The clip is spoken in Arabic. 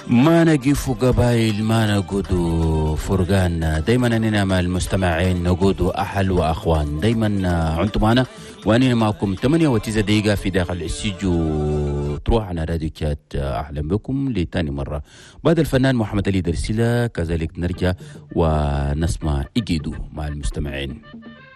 ما نقف قبائل ما نقود فرقان، دايما أننا مع المستمعين نقود أحل وأخوان. دايما أنتم معنا وأننا معكم 8 و9 دقيقة في داخل الاستديو. تروح على راديو كات. أهلا بكم لتاني مرة بعد الفنان محمد علي درسيلة. كذلك نرجع ونسمع إجيدو مع المستمعين.